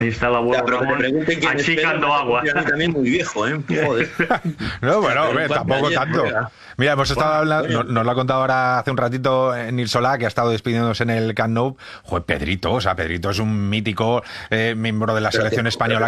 Ahí está el abuelo Ramón achicando agua. También muy viejo, ¿eh? Joder. No, bueno, tampoco tanto. Mira, hemos estado hablando, nos lo ha contado ahora hace un ratito Nil Solá, que ha estado despidiéndose en el Camp Nou. Joder, Pedrito es un mítico miembro de la selección española,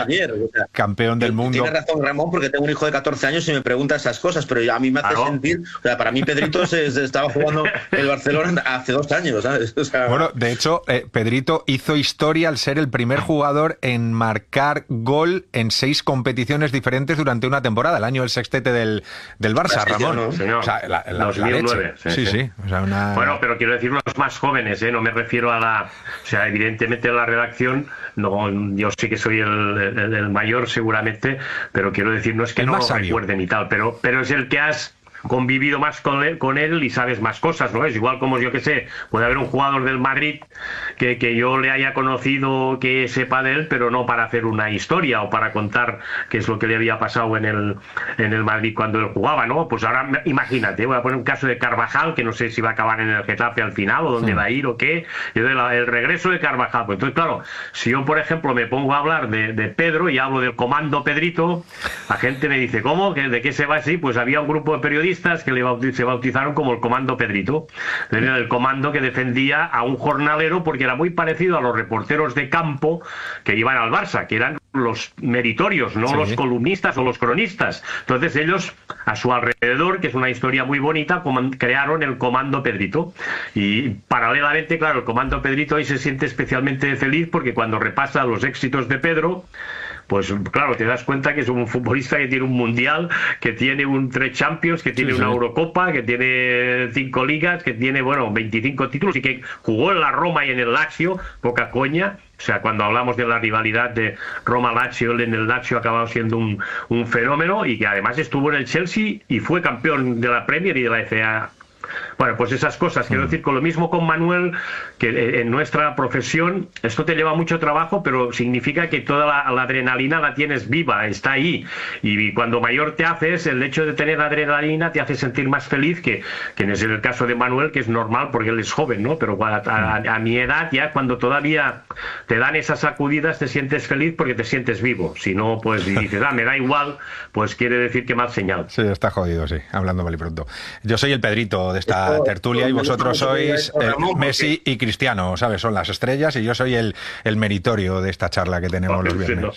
campeón del mundo. Tienes razón, Ramón, porque tengo un hijo de 14 años y me pregunta esas cosas, pero a mí me hace sentir, o sea, para mí Pedrito estaba jugando el Barcelona hace 2 años, ¿sabes? O sea, bueno, de hecho, Pedrito hizo historia al ser el primer jugador en marcar gol en 6 competiciones diferentes durante una temporada, el año del sextete del Barça, Ramón. ¿no? Señor, o sea, la 2009. Sí. O sea, Bueno, pero quiero decir los más jóvenes, no me refiero a la... O sea, evidentemente la redacción, no, yo sí que soy el mayor seguramente, pero quiero decir, no es que no lo recuerden y tal, pero es el que has convivido más con él y sabes más cosas, ¿no? Es igual como, yo que sé, puede haber un jugador del Madrid que yo le haya conocido, que sepa de él, pero no para hacer una historia o para contar qué es lo que le había pasado en el Madrid cuando él jugaba, ¿no? Pues ahora imagínate, voy a poner un caso de Carvajal, que no sé si va a acabar en el Getafe al final o dónde va a ir o qué, el regreso de Carvajal. Pues entonces, claro, si yo, por ejemplo, me pongo a hablar de Pedro y hablo del comando Pedrito, la gente me dice, ¿cómo? ¿De qué se va así? Pues había un grupo de periodistas que se bautizaron como el comando Pedrito, el comando que defendía a un jornalero, porque era muy parecido a los reporteros de campo que iban al Barça, que eran los meritorios, no los columnistas o los cronistas. Entonces ellos, a su alrededor, que es una historia muy bonita, crearon el comando Pedrito. Y paralelamente, claro, el comando Pedrito hoy se siente especialmente feliz porque cuando repasa los éxitos de Pedro, pues claro, te das cuenta que es un futbolista que tiene un Mundial, que tiene 3 Champions, que tiene una Eurocopa, que tiene 5 ligas, que tiene, 25 títulos y que jugó en la Roma y en el Lazio, poca coña. O sea, cuando hablamos de la rivalidad de Roma-Lazio, él en el Lazio ha acabado siendo un fenómeno y que además estuvo en el Chelsea y fue campeón de la Premier y de la FA. Bueno, pues esas cosas, quiero decir, con lo mismo con Manuel, que en nuestra profesión esto te lleva mucho trabajo, pero significa que toda la adrenalina la tienes viva, está ahí, y cuando mayor te haces, el hecho de tener adrenalina te hace sentir más feliz, que es el caso de Manuel, que es normal porque él es joven, ¿no? Pero a mi edad, ya cuando todavía te dan esas sacudidas, te sientes feliz porque te sientes vivo. Si no, pues y dices, me da igual, pues quiere decir que mal señal. Sí, está jodido, sí, hablando mal y pronto. Yo soy el Pedrito de esta tertulia y vosotros sois Messi y Cristiano, ¿sabes? Son las estrellas y yo soy el meritorio de esta charla que tenemos los viernes.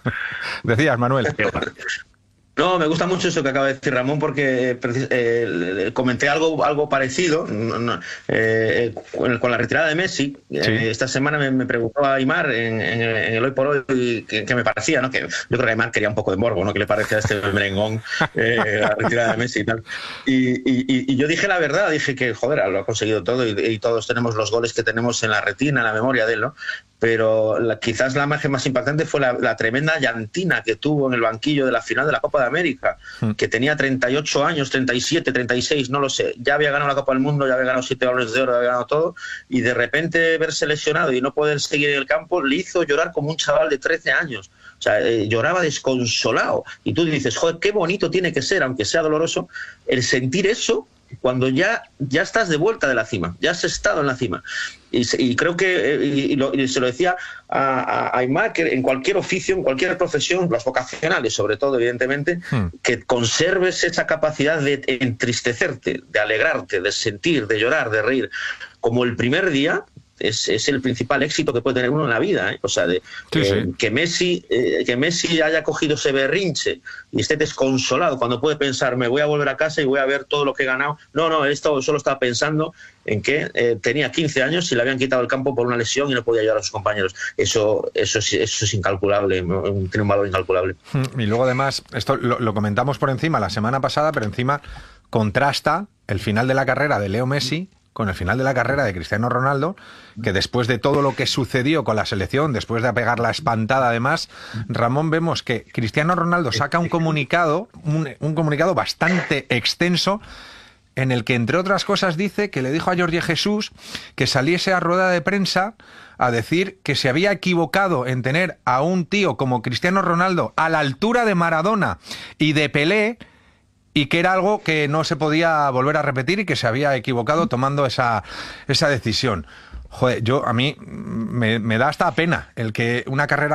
Decías, Manuel. No, me gusta mucho eso que acaba de decir Ramón, porque comenté algo parecido con la retirada de Messi. Esta semana me preguntó a Aimar en el Hoy por Hoy que me parecía, ¿no? Que yo creo que Aimar quería un poco de morbo, ¿no? Que le parecía a este merengón la retirada de Messi y tal. Y yo dije la verdad, dije que, joder, lo ha conseguido todo y todos tenemos los goles que tenemos en la retina, en la memoria de él, ¿no? Pero quizás la imagen más impactante fue la tremenda llantina que tuvo en el banquillo de la final de la Copa de América, que tenía 38 años, 37, 36, no lo sé, ya había ganado la Copa del Mundo, ya había ganado 7 balones de oro, había ganado todo, y de repente verse lesionado y no poder seguir en el campo le hizo llorar como un chaval de 13 años. O sea, lloraba desconsolado. Y tú dices, joder, qué bonito tiene que ser, aunque sea doloroso, el sentir eso cuando ya estás de vuelta de la cima, ya has estado en la cima. Y creo que, y se lo decía a Aimar, que en cualquier oficio, en cualquier profesión, las vocacionales sobre todo, evidentemente, que conserves esa capacidad de entristecerte, de alegrarte, de sentir, de llorar, de reír, como el primer día. Es el principal éxito que puede tener uno en la vida, ¿eh? O sea, que Messi haya cogido ese berrinche y esté desconsolado cuando puede pensar, me voy a volver a casa y voy a ver todo lo que he ganado. No, esto solo estaba pensando en que tenía 15 años y le habían quitado el campo por una lesión y no podía ayudar a sus compañeros. Eso es incalculable, tiene un valor incalculable. Y luego además, esto lo comentamos por encima la semana pasada, pero encima contrasta el final de la carrera de Leo Messi con el final de la carrera de Cristiano Ronaldo, que después de todo lo que sucedió con la selección, después de pegar la espantada además, Ramón, vemos que Cristiano Ronaldo saca un comunicado, un comunicado bastante extenso, en el que, entre otras cosas, dice que le dijo a Jorge Jesús que saliese a rueda de prensa a decir que se había equivocado en tener a un tío como Cristiano Ronaldo a la altura de Maradona y de Pelé, y que era algo que no se podía volver a repetir y que se había equivocado tomando esa decisión. Joder, a mí me da hasta pena el que una carrera